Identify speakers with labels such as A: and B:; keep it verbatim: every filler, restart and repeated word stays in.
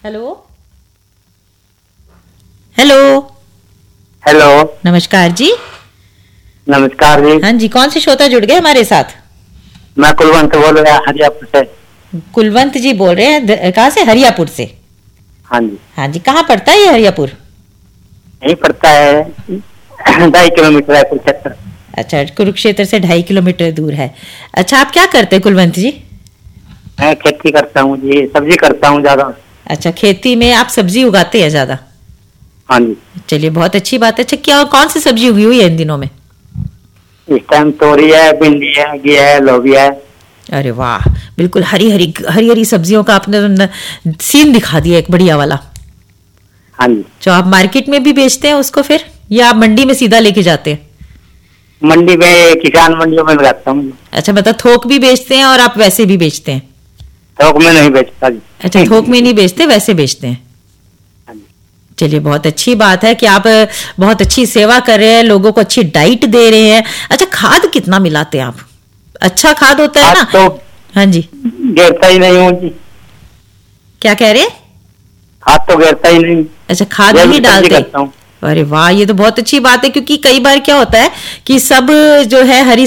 A: Hello hello
B: hello.
A: नमस्कार जी।
B: नमस्कार जी।
A: हाँ जी, कौन से श्रोता जुड़ गए हमारे साथ?
B: मैं कुलवंत बोल रहा हरियापुर से।
A: कुलवंत जी बोल रहे हैं, द- कहाँ से? हरियापुर से।
B: हाँ जी।
A: हाँ जी, कहाँ पड़ता है ये हरियापुर?
B: यही पड़ता है, ढाई किलोमीटर है कुरुक्षेत्र।
A: अच्छा, कुरुक्षेत्र से ढाई किलोमीटर दूर है। अच्छा, आप क्या करते हैं कुलवंत जी?
B: मैं खेती करता हूँ जी, सब्जी करता हूँ ज्यादा।
A: अच्छा, खेती में आप सब्जी उगाते हैं ज्यादा?
B: हाँ जी।
A: चलिए, बहुत अच्छी बात है। अच्छा, क्या कौन सी सब्जी उगी हुई है इन दिनों में?
B: इस टाइम तोरी है, भिंडी है, घिया है, लोबिया है।
A: अरे वाह, बिल्कुल हरी हरी हरी हरी सब्जियों का आपने तो न- सीन दिखा दिया एक बढ़िया वाला।
B: हाँ जी।
A: जो आप मार्केट में भी बेचते हैं उसको फिर, या आप मंडी में सीधा लेके जाते हैं?
B: मंडी में, किसान मंडियों में लगाता हूँ।
A: अच्छा, मतलब थोक भी बेचते हैं और आप वैसे भी बेचते हैं?
B: थोक में नहीं बेचता जी।
A: अच्छा, थोक में नहीं बेचते, वैसे बेचते हैं।
B: हाँ जी।
A: चलिए, बहुत अच्छी बात है कि आप अ, बहुत अच्छी सेवा कर रहे हैं, लोगों को अच्छी डाइट दे रहे हैं। अच्छा, खाद कितना मिलाते हैं आप? अच्छा खाद होता है
B: आज
A: ना?
B: तो
A: हाँ जी,
B: गिरता ही नहीं हूँ जी।
A: क्या कह रहे हैं?
B: हाथ तो गिरता ही नहीं।
A: अच्छा, खाद
B: जैविक
A: नहीं
B: सब्जी
A: डालते?
B: करता हूँ।
A: अरे वाह, ये तो बहुत अच्छी बात है, क्योंकि कई बार क्या होता है कि सब जो है हरी